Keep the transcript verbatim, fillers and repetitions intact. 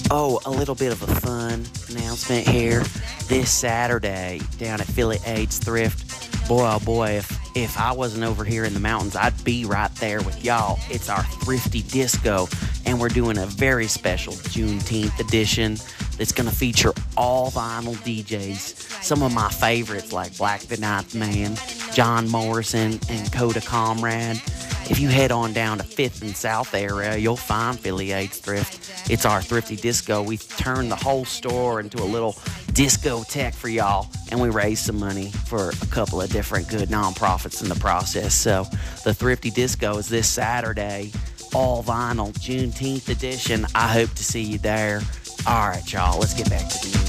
Oh, a little bit of a fun announcement here. This Saturday down at Philly AIDS Thrift. Boy, oh boy, if, if I wasn't over here in the mountains, I'd be right there with y'all. It's our Thrifty Disco, and we're doing a very special Juneteenth edition that's going to feature all vinyl D Js. Some of my favorites like Black the Ninth Man, John Morrison, and Coda Comrade. If you head on down to fifth and South area, you'll find Philly AIDS Thrift. It's our Thrifty Disco. We've turned the whole store into a little discotheque for y'all, and we raised some money for a couple of different good nonprofits in the process. So the Thrifty Disco is this Saturday, all vinyl, Juneteenth edition. I hope to see you there. All right, y'all, let's get back to the